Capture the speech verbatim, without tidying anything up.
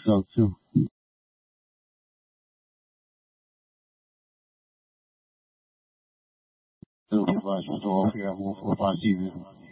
so too. So, Papa, je dois faire mon Papa, si